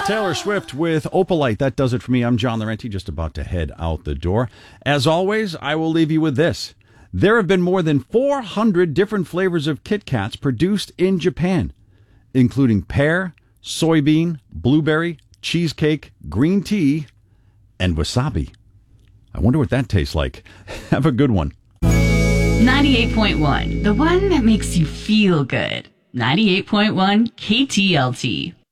Taylor Swift with Opalite. That does it for me. I'm John Laurenti, just about to head out the door. As always, I will leave you with this. There have been more than 400 different flavors of Kit Kats produced in Japan, including pear, soybean, blueberry, cheesecake, green tea, and wasabi. I wonder what that tastes like. Have a good one. 98.1, the one that makes you feel good. 98.1 KTLT.